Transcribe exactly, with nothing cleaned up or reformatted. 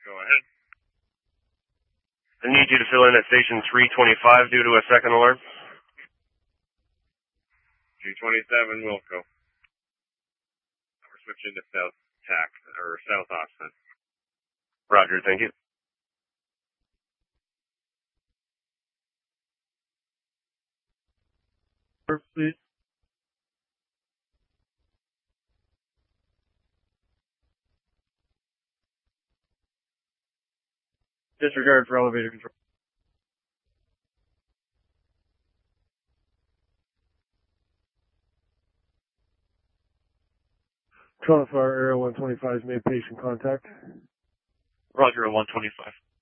Go ahead. I need you to fill in at station three twenty-five due to a second alarm. three twenty-seven, Wilco. We're switching to South Tac, or South Austin. Roger, thank you. Please. Disregard for elevator control. Toronto Fire Area one twenty-five has made patient contact. Roger, one twenty-five.